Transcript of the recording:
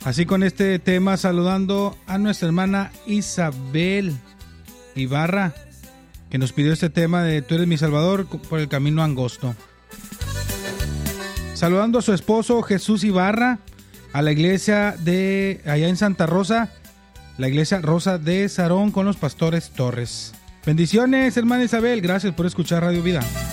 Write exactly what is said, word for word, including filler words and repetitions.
Así con este tema, saludando a nuestra hermana Isabel Ibarra, que nos pidió este tema de Tú eres mi Salvador por el camino angosto. Saludando a su esposo Jesús Ibarra, a la iglesia de allá en Santa Rosa, la iglesia Rosa de Sarón con los pastores Torres. Bendiciones, hermana Isabel, gracias por escuchar Radio Vida.